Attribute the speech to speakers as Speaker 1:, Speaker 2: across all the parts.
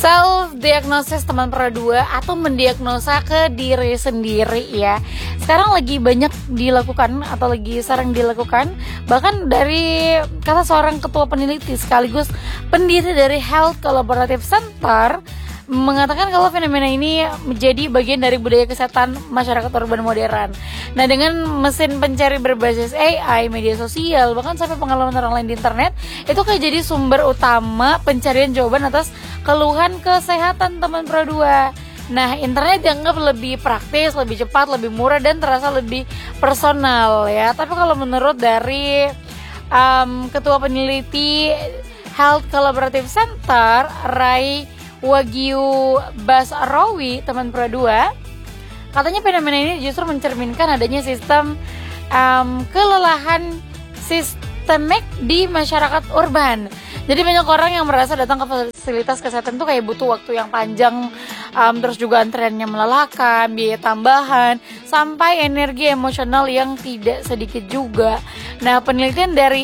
Speaker 1: Self diagnosis teman pera 2 atau mendiagnosa ke diri sendiri ya. Sekarang lagi banyak dilakukan atau lagi sering dilakukan, bahkan dari kata seorang ketua peneliti sekaligus pendiri dari Health Collaborative Center mengatakan kalau fenomena ini menjadi bagian dari budaya kesehatan masyarakat urban modern. Nah, dengan mesin pencari berbasis AI, media sosial, bahkan sampai pengalaman orang lain di internet, itu kayak jadi sumber utama pencarian jawaban atas keluhan kesehatan teman pera 2. Nah, internet dianggap lebih praktis, lebih cepat, lebih murah, dan terasa lebih personal ya. Tapi kalau menurut dari ketua peneliti Health Collaborative Center, Ray Wagyu Basrawi, teman pera 2, katanya fenomena ini justru mencerminkan adanya sistem kelelahan sistemik di masyarakat urban. Jadi banyak orang yang merasa datang ke fasilitas kesehatan tuh kayak butuh waktu yang panjang, terus juga antreannya melelahkan, biaya tambahan, sampai energi emosional yang tidak sedikit juga. Nah, penelitian dari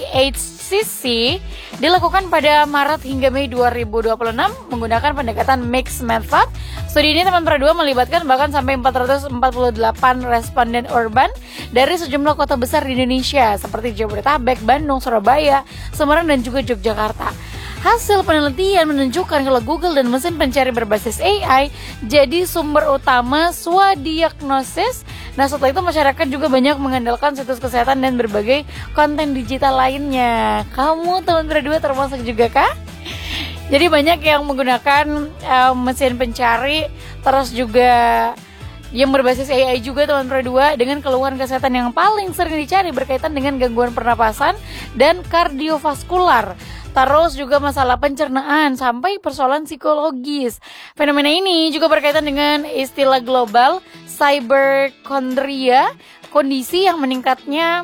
Speaker 1: HCC dilakukan pada Maret hingga Mei 2026 menggunakan pendekatan mixed method. Studi ini teman pera 2 melibatkan bahkan sampai 448 responden urban dari sejumlah kota besar di Indonesia seperti Jabodetabek, Bandung, Surabaya, Semarang, dan juga Yogyakarta. Hasil penelitian menunjukkan kalau Google dan mesin pencari berbasis AI jadi sumber utama swadiagnosis. Nah, setelah itu masyarakat juga banyak mengandalkan situs kesehatan dan berbagai konten digital lainnya. Kamu teman pera 2 termasuk juga kah? Jadi banyak yang menggunakan mesin pencari, terus juga yang berbasis AI juga teman pera 2, dengan keluhan kesehatan yang paling sering dicari berkaitan dengan gangguan pernapasan dan kardiovaskular. Terus juga masalah pencernaan sampai persoalan psikologis. Fenomena ini juga berkaitan dengan istilah global cyberchondria, kondisi yang meningkatnya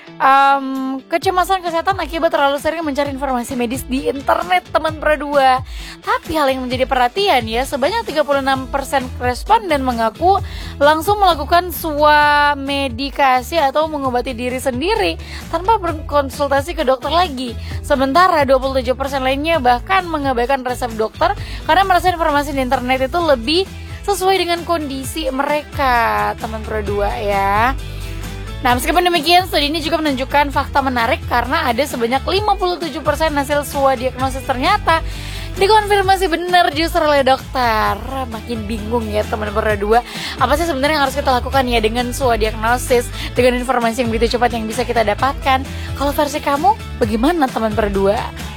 Speaker 1: kecemasan kesehatan akibat terlalu sering mencari informasi medis di internet teman pera 2. Tapi hal yang menjadi perhatian ya, sebanyak 36% responden mengaku langsung melakukan swamedikasi atau mengobati diri sendiri tanpa berkonsultasi ke dokter lagi. Sementara 27% lainnya bahkan mengabaikan resep dokter karena merasa informasi di internet itu lebih sesuai dengan kondisi mereka teman pera 2 ya. Nah, meskipun demikian, studi ini juga menunjukkan fakta menarik karena ada sebanyak 57% hasil swadiagnosis ternyata dikonfirmasi benar justru oleh dokter. Makin bingung ya teman pera 2. Apa sih sebenarnya yang harus kita lakukan ya dengan swadiagnosis, dengan informasi yang begitu cepat yang bisa kita dapatkan? Kalau versi kamu, bagaimana teman pera 2?